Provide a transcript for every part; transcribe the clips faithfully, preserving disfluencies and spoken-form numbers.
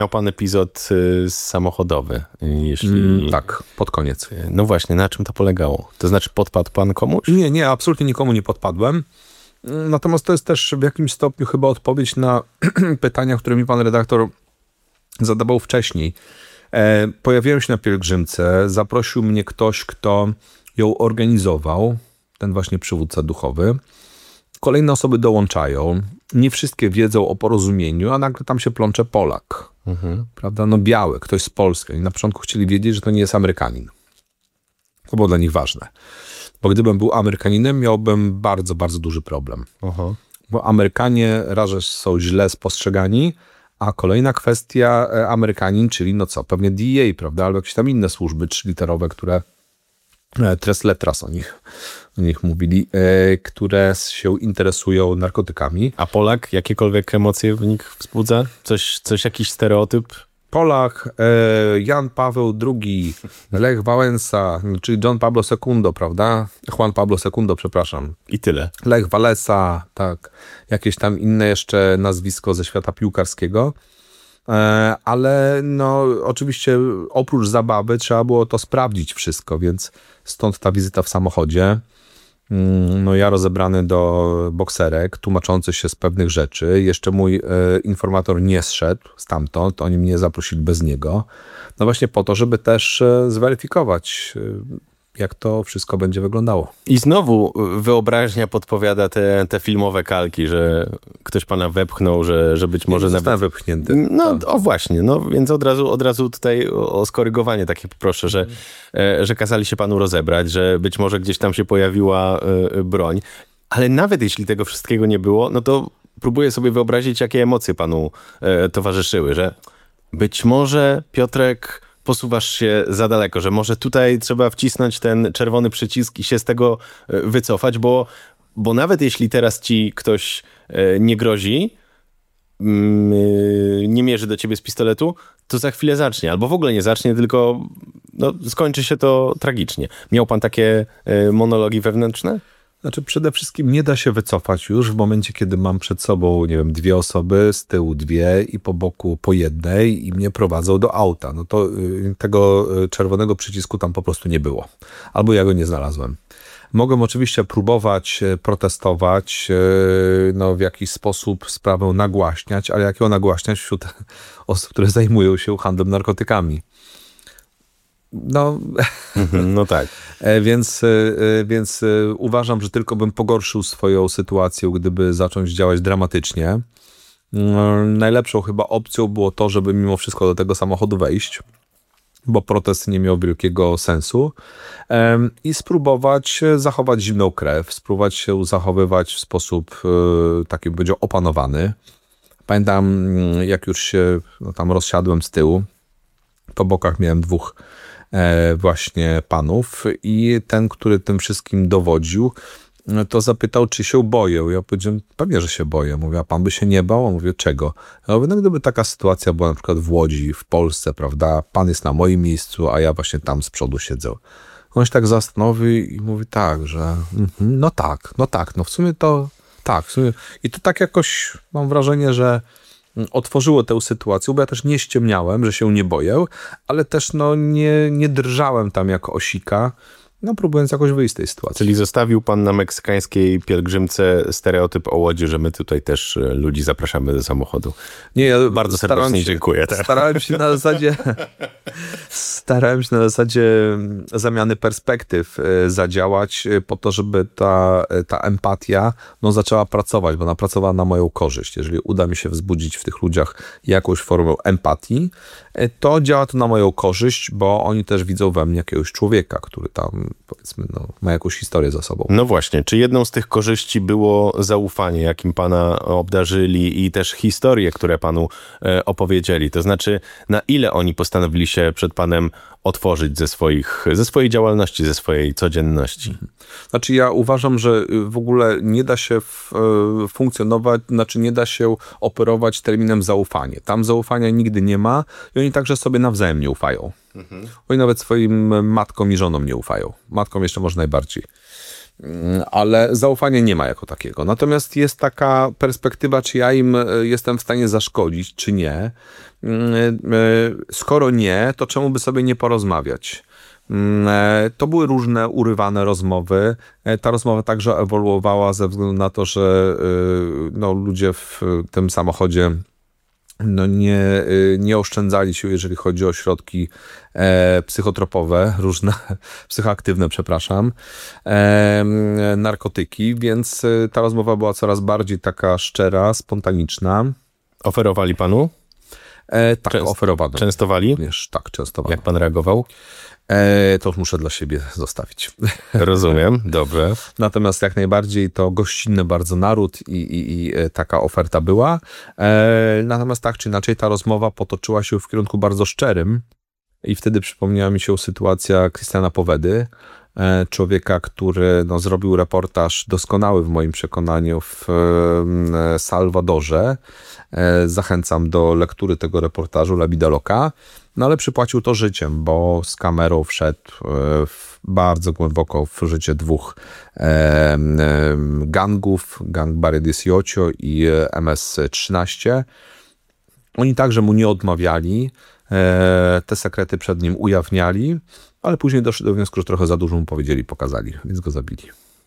Miał pan epizod y, samochodowy, jeśli... Mm, tak, pod koniec. No właśnie, na czym to polegało? To znaczy podpadł pan komuś? Nie, nie, absolutnie nikomu nie podpadłem. Natomiast to jest też w jakimś stopniu chyba odpowiedź na pytania, które mi pan redaktor zadawał wcześniej. E, pojawiłem się na pielgrzymce, zaprosił mnie ktoś, kto ją organizował, ten właśnie przywódca duchowy. Kolejne osoby dołączają, nie wszystkie wiedzą o porozumieniu, a nagle tam się plącze Polak, mhm. prawda, no biały, ktoś z Polski. I na początku chcieli wiedzieć, że to nie jest Amerykanin. To było dla nich ważne. Bo gdybym był Amerykaninem, miałbym bardzo, bardzo duży problem. Aha. Bo Amerykanie raz, że są źle spostrzegani, a kolejna kwestia Amerykanin, czyli no co, pewnie D E A, prawda, albo jakieś tam inne służby trzyliterowe, które tres letras o nich, o nich mówili, e, które się interesują narkotykami. A Polak jakiekolwiek emocje w nich wzbudza? Coś, coś jakiś stereotyp? Polak, e, Jan Paweł drugi, Lech Wałęsa, czyli John Pablo Segundo, prawda? Juan Pablo Segundo, przepraszam. I tyle. Lech Walesa, tak. Jakieś tam inne jeszcze nazwisko ze świata piłkarskiego. E, ale no oczywiście oprócz zabawy trzeba było to sprawdzić wszystko, więc stąd ta wizyta w samochodzie. No ja rozebrany do bokserek, tłumaczący się z pewnych rzeczy. Jeszcze mój e, informator nie zszedł stamtąd, oni mnie zaprosili bez niego. No właśnie po to, żeby też e, zweryfikować, e, jak to wszystko będzie wyglądało. I znowu wyobraźnia podpowiada te, te filmowe kalki, że ktoś pana wepchnął, że, że być może... Nie nawet... wepchnięty. No o właśnie, no więc od razu, od razu tutaj o, o skorygowanie takie poproszę, że, e, że kazali się panu rozebrać, że być może gdzieś tam się pojawiła e, broń, ale nawet jeśli tego wszystkiego nie było, no to próbuję sobie wyobrazić, jakie emocje panu e, towarzyszyły, że być może Piotrek... posuwasz się za daleko, że może tutaj trzeba wcisnąć ten czerwony przycisk i się z tego wycofać, bo, bo nawet jeśli teraz ci ktoś nie grozi, nie mierzy do ciebie z pistoletu, to za chwilę zacznie, albo w ogóle nie zacznie, tylko no, skończy się to tragicznie. Miał pan takie monologi wewnętrzne? Znaczy przede wszystkim nie da się wycofać już w momencie, kiedy mam przed sobą, nie wiem, dwie osoby, z tyłu dwie i po boku po jednej i mnie prowadzą do auta. No to y, tego czerwonego przycisku tam po prostu nie było. Albo ja go nie znalazłem. Mogę oczywiście próbować protestować, y, no w jakiś sposób sprawę nagłaśniać, ale jak ją nagłaśniać wśród osób, które zajmują się handlem narkotykami? No, no tak. Więc, więc uważam, że tylko bym pogorszył swoją sytuację, gdyby zacząć działać dramatycznie. Najlepszą chyba opcją było to, żeby mimo wszystko do tego samochodu wejść, bo protest nie miał wielkiego sensu i spróbować zachować zimną krew, spróbować się zachowywać w sposób taki, bym powiedział, opanowany. Pamiętam, jak już się no, tam rozsiadłem z tyłu, po bokach miałem dwóch właśnie panów i ten, który tym wszystkim dowodził, to zapytał, czy się boję. Ja powiedziałem, pewnie, że się boję. Mówię, a pan by się nie bał? On mówi, czego? Ja mówię, no gdyby taka sytuacja była na przykład w Łodzi, w Polsce, prawda, pan jest na moim miejscu, a ja właśnie tam z przodu siedzę. On się tak zastanowi i mówi tak, że no tak, no tak, no w sumie to tak. W sumie. I to tak jakoś mam wrażenie, że otworzyło tę sytuację, bo ja też nie ściemniałem, że się nie boję, ale też no nie, nie drżałem tam jak osika, no próbując jakoś wyjść z tej sytuacji. Czyli zostawił pan na meksykańskiej pielgrzymce stereotyp o Łodzi, że my tutaj też ludzi zapraszamy do samochodu. Nie, ja bardzo serdecznie się, dziękuję. Tak. Starałem się na zasadzie starałem się na zasadzie zamiany perspektyw zadziałać po to, żeby ta, ta empatia no, zaczęła pracować, bo ona pracowała na moją korzyść. Jeżeli uda mi się wzbudzić w tych ludziach jakąś formę empatii, to działa to na moją korzyść, bo oni też widzą we mnie jakiegoś człowieka, który tam, powiedzmy, no, ma jakąś historię za sobą. No właśnie, czy jedną z tych korzyści było zaufanie, jakim pana obdarzyli i też historie, które panu e, opowiedzieli? To znaczy, na ile oni postanowili się przed panem otworzyć ze swoich, ze swojej działalności, ze swojej codzienności? Znaczy ja uważam, że w ogóle nie da się w, e, funkcjonować, znaczy nie da się operować terminem zaufanie. Tam zaufania nigdy nie ma i oni także sobie nawzajem nie ufają. Mhm. Oni nawet swoim matkom i żonom nie ufają. Matkom jeszcze może najbardziej. ale zaufania nie ma jako takiego. Natomiast jest taka perspektywa, czy ja im jestem w stanie zaszkodzić, czy nie. Skoro nie, to czemu by sobie nie porozmawiać? To były różne urywane rozmowy. Ta rozmowa także ewoluowała ze względu na to, że no, ludzie w tym samochodzie no nie, nie oszczędzali się, jeżeli chodzi o środki e, psychotropowe, różne, psychoaktywne, przepraszam, e, narkotyki, więc ta rozmowa była coraz bardziej taka szczera, spontaniczna. Oferowali panu? E, tak, Częst, oferowano. Częstowali? Również, tak, częstowano. Jak pan reagował? E, to już muszę dla siebie zostawić. Rozumiem, dobrze. Natomiast jak najbardziej to gościnny bardzo naród i, i, i taka oferta była. E, natomiast tak czy inaczej ta rozmowa potoczyła się w kierunku bardzo szczerym i wtedy przypomniała mi się sytuacja Christiana Povedy, e, człowieka, który no, zrobił reportaż doskonały w moim przekonaniu w e, Salwadorze. E, zachęcam do lektury tego reportażu La Vida Loca. No ale przypłacił to życiem, bo z kamerą wszedł w bardzo głęboko w życie dwóch e, e, gangów, gang Barrio dziesięciu i M S trzynaście. Oni także mu nie odmawiali, e, te sekrety przed nim ujawniali, ale później doszli do wniosku, że trochę za dużo mu powiedzieli, pokazali, więc go zabili.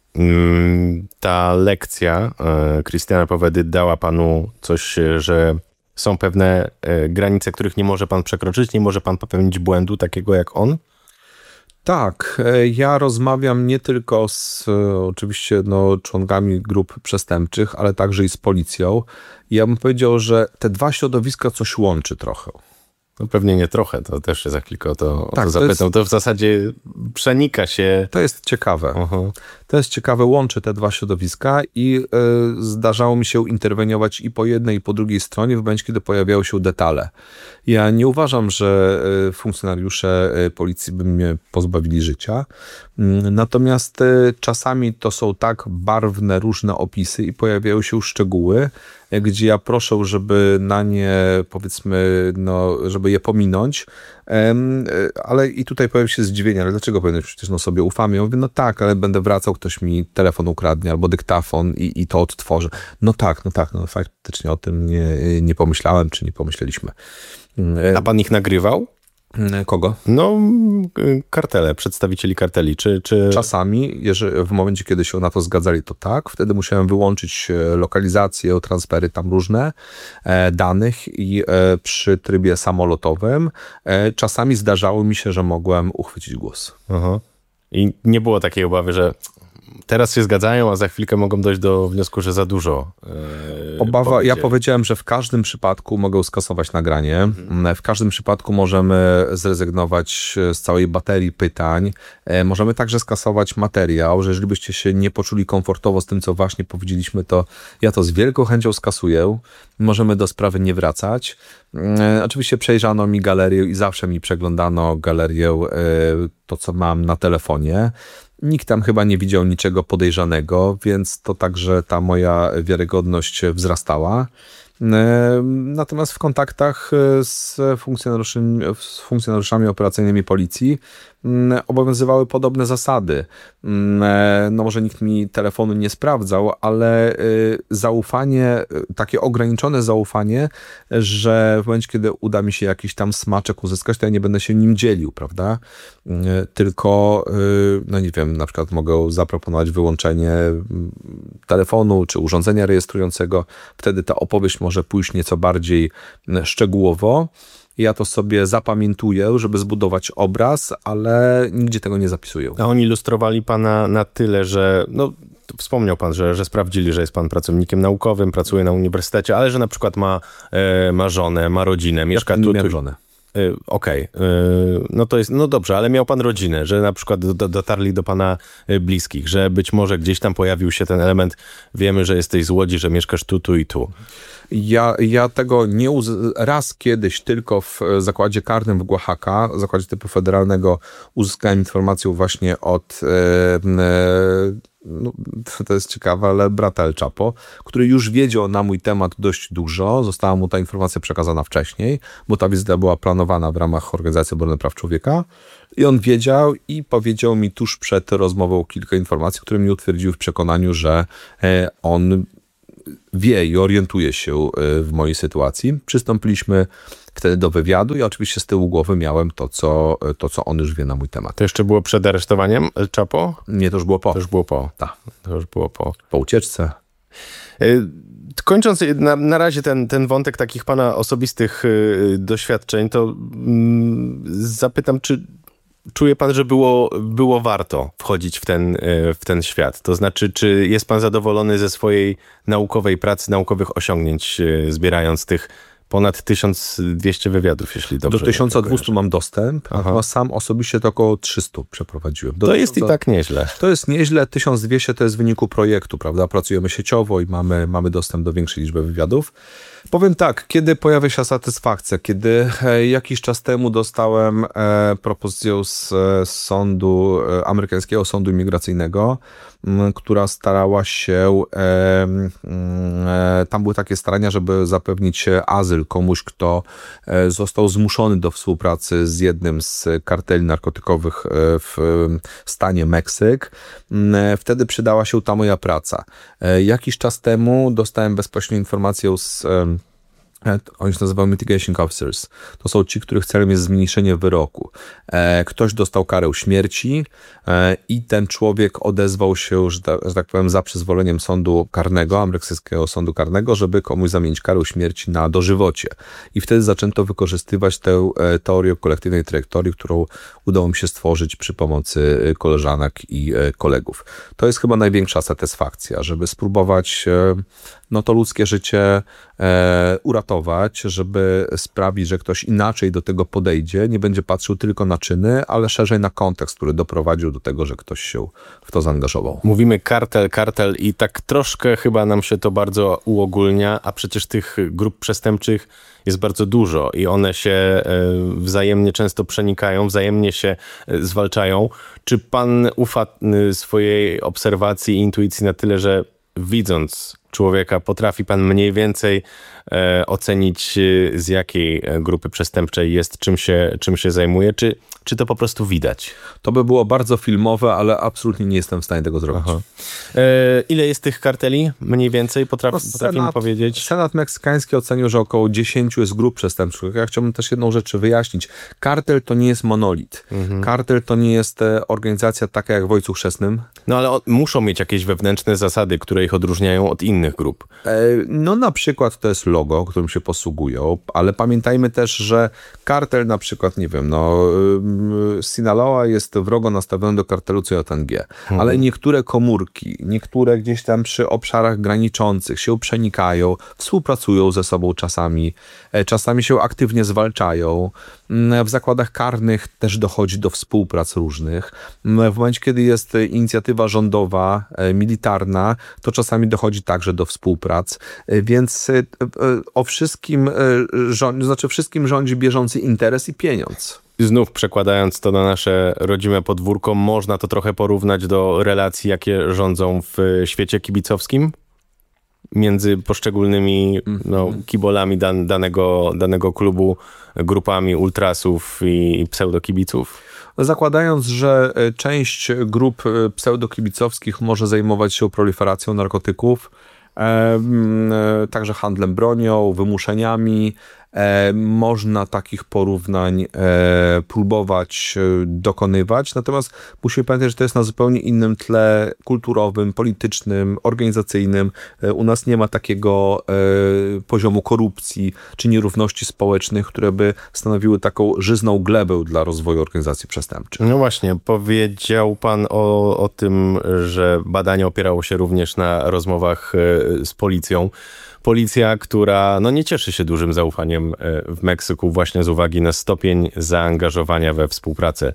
Ta lekcja e, Christiana Povedy dała panu coś, że są pewne e, granice, których nie może pan przekroczyć, nie może pan popełnić błędu takiego jak on? Tak, ja rozmawiam nie tylko z oczywiście no, członkami grup przestępczych, ale także i z policją. Ja bym powiedział, że te dwa środowiska coś łączy trochę. No pewnie nie trochę, to też się za chwilę o to, tak, o to zapytam. To, jest, to w zasadzie przenika się... To jest ciekawe. Uh-huh. To jest ciekawe, łączy te dwa środowiska i y, zdarzało mi się interweniować i po jednej, i po drugiej stronie w momencie, kiedy pojawiały się detale. Ja nie uważam, że y, funkcjonariusze y, policji by mnie pozbawili życia, y, natomiast y, czasami to są tak barwne, różne opisy i pojawiają się szczegóły, gdzie ja proszę, żeby na nie, powiedzmy, no, żeby je pominąć, ale i tutaj pojawi się zdziwienie, ale dlaczego powinieneś, przecież no sobie ufamy? Ja mówię, no tak, ale będę wracał, ktoś mi telefon ukradnie albo dyktafon i, i to odtworzę. No tak, no tak, no faktycznie o tym nie, nie pomyślałem, czy nie pomyśleliśmy. A pan ich nagrywał? Kogo? No, kartele, przedstawicieli karteli, czy... czy... Czasami, jeżeli w momencie, kiedy się na to zgadzali, to tak. Wtedy musiałem wyłączyć lokalizację, transfery tam różne e, danych i e, przy trybie samolotowym e, czasami zdarzało mi się, że mogłem uchwycić głos. Aha. I nie było takiej obawy, że teraz się zgadzają, a za chwilkę mogą dojść do wniosku, że za dużo. Yy, Obawa, powiedzieli. ja powiedziałem, że w każdym przypadku mogę skasować nagranie. Mhm. W każdym przypadku możemy zrezygnować z całej baterii pytań. Możemy także skasować materiał, że jeżeli byście się nie poczuli komfortowo z tym, co właśnie powiedzieliśmy, to ja to z wielką chęcią skasuję. Możemy do sprawy nie wracać. Oczywiście przejrzano mi galerię i zawsze mi przeglądano galerię, to co mam na telefonie. Nikt tam chyba nie widział niczego podejrzanego, więc to także ta moja wiarygodność wzrastała. Natomiast w kontaktach z funkcjonariuszami, z funkcjonariuszami operacyjnymi policji obowiązywały podobne zasady. No może nikt mi telefonu nie sprawdzał, ale zaufanie, takie ograniczone zaufanie, że w momencie, kiedy uda mi się jakiś tam smaczek uzyskać, to ja nie będę się nim dzielił, prawda? Tylko, no nie wiem, na przykład mogę zaproponować wyłączenie telefonu czy urządzenia rejestrującego. Wtedy ta opowieść może pójść nieco bardziej szczegółowo. Ja to sobie zapamiętuję, żeby zbudować obraz, ale nigdzie tego nie zapisuję. A oni ilustrowali pana na tyle, że no, wspomniał pan, że, że sprawdzili, że jest pan pracownikiem naukowym, pracuje na uniwersytecie, ale że na przykład ma, e, ma żonę, ma rodzinę, mieszka tu. Miałem żonę. Okej, okay. No to jest, no dobrze, ale miał pan rodzinę, że na przykład do, dotarli do pana bliskich, że być może gdzieś tam pojawił się ten element, wiemy, że jesteś z Łodzi, że mieszkasz tu, tu i tu. Ja, ja tego nie uz- raz kiedyś tylko w zakładzie karnym w Oaxaca, zakładzie typu federalnego, uzyskałem informację właśnie od e, e, no, to jest ciekawe, ale brata El Chapo, który już wiedział na mój temat dość dużo, została mu ta informacja przekazana wcześniej, bo ta wizyta była planowana w ramach Organizacji Obrony Praw Człowieka i on wiedział i powiedział mi tuż przed rozmową kilka informacji, które mnie utwierdziły w przekonaniu, że on wie i orientuje się w mojej sytuacji. Przystąpiliśmy wtedy do wywiadu i oczywiście z tyłu głowy miałem to, co, to, co on już wie na mój temat. To jeszcze było przed aresztowaniem El Chapo? Nie, to już było po. To już było po. Tak. To już było po. Po ucieczce. Kończąc na, na razie ten, ten wątek takich pana osobistych y, doświadczeń, to y, zapytam, czy czuje pan, że było, było warto wchodzić w ten, y, w ten świat? To znaczy, czy jest pan zadowolony ze swojej naukowej pracy, naukowych osiągnięć, y, zbierając tych ponad tysiąc dwieście wywiadów, jeśli dobrze. Do tysiąc dwieście mam dostęp, a sam osobiście to około trzysta przeprowadziłem. Do to jest tysiąca... i tak nieźle. To jest nieźle. tysiąc dwieście to jest w wyniku projektu, prawda? Pracujemy sieciowo i mamy, mamy dostęp do większej liczby wywiadów. Powiem tak, kiedy pojawia się satysfakcja, kiedy e, jakiś czas temu dostałem e, propozycję z, z sądu, e, amerykańskiego sądu imigracyjnego, m, która starała się, e, e, tam były takie starania, żeby zapewnić azyl komuś, kto e, został zmuszony do współpracy z jednym z karteli narkotykowych e, w stanie Meksyk. E, wtedy przydała się ta moja praca. E, jakiś czas temu dostałem bezpośrednio informację z e, oni się nazywają mitigation officers. To są ci, których celem jest zmniejszenie wyroku. E, ktoś dostał karę śmierci e, i ten człowiek odezwał się, że, ta, że tak powiem, za przyzwoleniem sądu karnego, amerykańskiego sądu karnego, żeby komuś zamienić karę śmierci na dożywocie. I wtedy zaczęto wykorzystywać tę e, teorię kolektywnej trajektorii, którą udało mi się stworzyć przy pomocy koleżanek i e, kolegów. To jest chyba największa satysfakcja, żeby spróbować e, no to ludzkie życie e, uratować, żeby sprawić, że ktoś inaczej do tego podejdzie, nie będzie patrzył tylko na czyny, ale szerzej na kontekst, który doprowadził do tego, że ktoś się w to zaangażował. Mówimy kartel, kartel i tak troszkę chyba nam się to bardzo uogólnia, a przecież tych grup przestępczych jest bardzo dużo i one się e, wzajemnie często przenikają, wzajemnie się e, zwalczają. Czy pan ufa e, swojej obserwacji i intuicji na tyle, że widząc człowieka potrafi pan mniej więcej e, ocenić, e, z jakiej grupy przestępczej jest, czym się, czym się zajmuje, czy, czy to po prostu widać? To by było bardzo filmowe, ale absolutnie nie jestem w stanie tego zrobić. E, ile jest tych karteli? Mniej więcej potraf, no, potrafimy Senat, powiedzieć? Senat meksykański ocenił, że około dziesięć jest grup przestępczych. Ja chciałbym też jedną rzecz wyjaśnić. Kartel to nie jest monolit. Mhm. Kartel to nie jest organizacja taka jak w Ojcu Chrzestnym. No ale o, muszą mieć jakieś wewnętrzne zasady, które ich odróżniają od innych grup. E, no na przykład to jest logo, którym się posługują, ale pamiętajmy też, że kartel na przykład, nie wiem, no Sinaloa jest wrogo nastawiony do kartelu C J N G, mhm. ale niektóre komórki, niektóre gdzieś tam przy obszarach graniczących się przenikają, współpracują ze sobą czasami, czasami się aktywnie zwalczają. W zakładach karnych też dochodzi do współprac różnych. W momencie, kiedy jest inicjatywa rządowa, militarna, to czasami dochodzi także do współprac, więc o wszystkim rządzi, znaczy wszystkim rządzi bieżący interes i pieniądz. Znów przekładając to na nasze rodzime podwórko, można to trochę porównać do relacji, jakie rządzą w świecie kibicowskim? Między poszczególnymi no, kibolami dan, danego, danego klubu, grupami ultrasów i, i pseudokibiców? Zakładając, że część grup pseudokibicowskich może zajmować się proliferacją narkotyków, e, e, także handlem bronią, wymuszeniami, E, można takich porównań e, próbować e, dokonywać, natomiast musimy pamiętać, że to jest na zupełnie innym tle kulturowym, politycznym, organizacyjnym. E, u nas nie ma takiego e, poziomu korupcji czy nierówności społecznych, które by stanowiły taką żyzną glebę dla rozwoju organizacji przestępczych. No właśnie, powiedział pan o, o tym, że badanie opierało się również na rozmowach e, z policją. Policja, która no, nie cieszy się dużym zaufaniem w Meksyku właśnie z uwagi na stopień zaangażowania we współpracę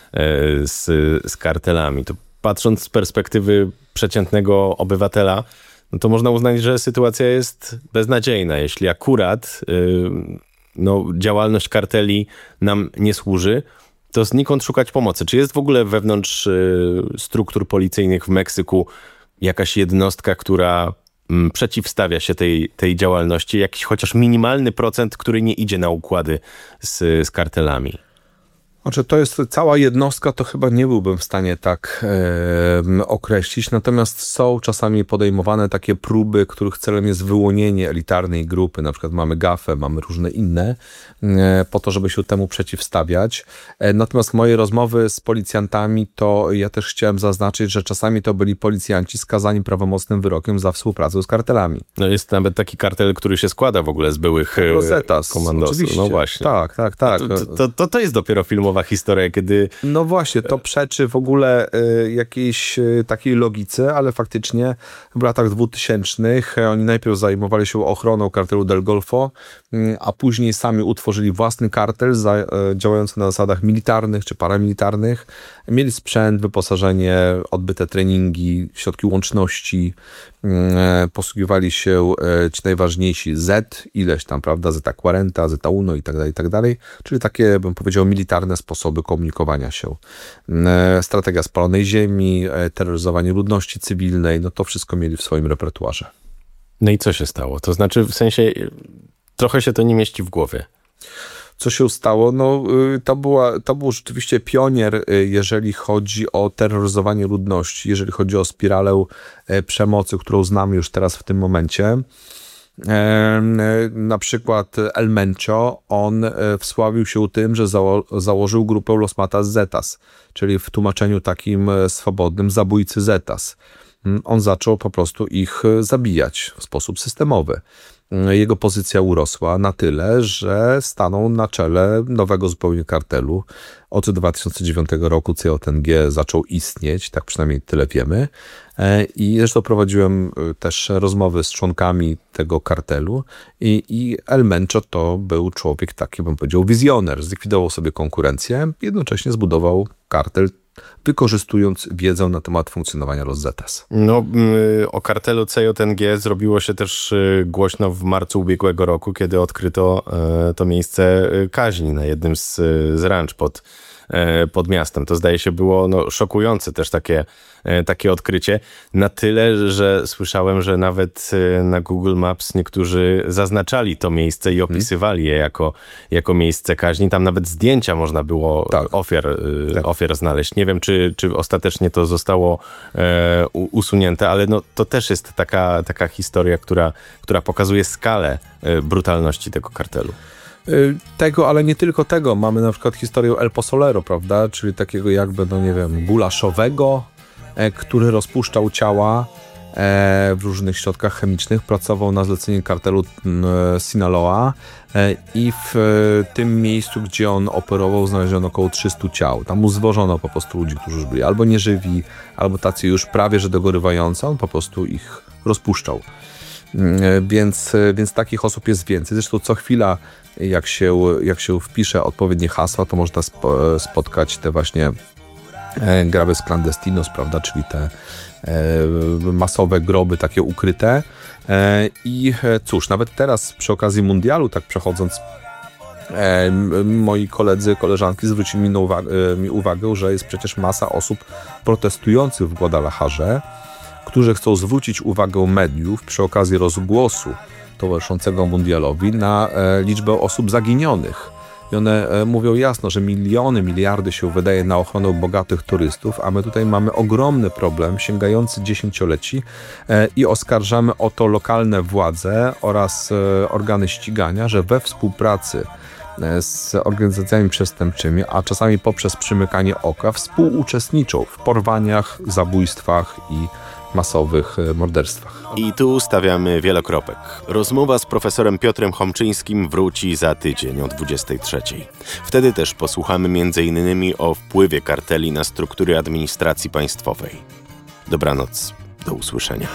z, z kartelami. To patrząc z perspektywy przeciętnego obywatela, no to można uznać, że sytuacja jest beznadziejna. Jeśli akurat no, działalność karteli nam nie służy, to znikąd szukać pomocy? Czy jest w ogóle wewnątrz y, struktur policyjnych w Meksyku jakaś jednostka, która m, przeciwstawia się tej, tej działalności? Jakiś chociaż minimalny procent, który nie idzie na układy z, z kartelami? Znaczy, to jest cała jednostka, to chyba nie byłbym w stanie tak e, określić, natomiast są czasami podejmowane takie próby, których celem jest wyłonienie elitarnej grupy, na przykład mamy gafę, mamy różne inne, e, po to, żeby się temu przeciwstawiać. E, natomiast moje rozmowy z policjantami, to ja też chciałem zaznaczyć, że czasami to byli policjanci skazani prawomocnym wyrokiem za współpracę z kartelami. No jest nawet taki kartel, który się składa w ogóle z byłych Rosetas, komandosów. oczywiście. No właśnie. Tak, tak, tak. To, to, to, to jest dopiero filmowa historia, kiedy... No właśnie, to przeczy w ogóle y, jakiejś y, takiej logice, ale faktycznie w latach dwutysięcznych oni najpierw zajmowali się ochroną kartelu Del Golfo, y, a później sami utworzyli własny kartel za, y, działający na zasadach militarnych czy paramilitarnych. Mieli sprzęt, wyposażenie, odbyte treningi, środki łączności, y, posługiwali się y, ci najważniejsi Z, ileś tam, prawda, Zeta czterdzieści, Zeta jeden i tak dalej, i tak dalej, czyli takie, bym powiedział, militarne sposoby komunikowania się. Strategia spalonej ziemi, terroryzowanie ludności cywilnej, no to wszystko mieli w swoim repertuarze. No i co się stało? To znaczy, w sensie, trochę się to nie mieści w głowie. Co się stało? No, to, była, to był rzeczywiście pionier, jeżeli chodzi o terroryzowanie ludności, jeżeli chodzi o spiralę przemocy, którą znamy już teraz w tym momencie. Na przykład El Mencho, on wsławił się tym, że zało- założył grupę Los Matas Zetas, czyli w tłumaczeniu takim swobodnym zabójcy Zetas. On zaczął po prostu ich zabijać w sposób systemowy. Jego pozycja urosła na tyle, że stanął na czele nowego zupełnie kartelu. Od dwa tysiące dziewiątego roku C J N G zaczął istnieć, tak przynajmniej tyle wiemy. I zresztą prowadziłem też rozmowy z członkami tego kartelu i, i El Mencho to był człowiek taki, bym powiedział, wizjoner. Zlikwidował sobie konkurencję, jednocześnie zbudował kartel, wykorzystując wiedzę na temat funkcjonowania Los Zetas. No, o kartelu C J N G zrobiło się też głośno w marcu ubiegłego roku, kiedy odkryto to miejsce kaźni na jednym z, z ranch pod, pod miastem. To zdaje się było no, szokujące też takie, takie odkrycie. Na tyle, że słyszałem, że nawet na Google Maps niektórzy zaznaczali to miejsce i opisywali je jako, jako miejsce kaźni. Tam nawet zdjęcia można było tak. ofiar, tak. ofiar znaleźć. Nie wiem, czy, czy ostatecznie to zostało e, usunięte, ale no, to też jest taka, taka historia, która, która pokazuje skalę e, brutalności tego kartelu. Tego, ale nie tylko tego. Mamy na przykład historię El Pozolero, prawda? Czyli takiego jakby, no nie wiem, gulaszowego, e, który rozpuszczał ciała e, w różnych środkach chemicznych. Pracował na zlecenie kartelu e, Sinaloa e, i w e, tym miejscu, gdzie on operował, znaleziono około trzystu ciał. Tam mu zwożono po prostu ludzi, którzy już byli albo nieżywi, albo tacy już prawie że dogorywający. On po prostu ich rozpuszczał. E, więc, więc takich osób jest więcej. Zresztą co chwila Jak się, jak się wpisze odpowiednie hasła, to można spo, spotkać te właśnie e, grabes clandestinos, prawda, czyli te e, masowe groby takie ukryte. E, I e, cóż, nawet teraz przy okazji mundialu, tak przechodząc, e, moi koledzy, koleżanki zwrócili mi, uwagę, e, mi uwagę, że jest przecież masa osób protestujących w Guadalajarze, którzy chcą zwrócić uwagę mediów przy okazji rozgłosu towarzyszącego mundialowi na e, liczbę osób zaginionych. I one e, mówią jasno, że miliony, miliardy się wydaje na ochronę bogatych turystów, a my tutaj mamy ogromny problem sięgający dziesięcioleci e, i oskarżamy o to lokalne władze oraz e, organy ścigania, że we współpracy e, z organizacjami przestępczymi, a czasami poprzez przymykanie oka, współuczestniczą w porwaniach, zabójstwach i masowych morderstwach. I tu stawiamy wielokropek. Rozmowa z profesorem Piotrem Chomczyńskim wróci za tydzień o dwudziestej trzeciej. Wtedy też posłuchamy między innymi o wpływie karteli na struktury administracji państwowej. Dobranoc, do usłyszenia.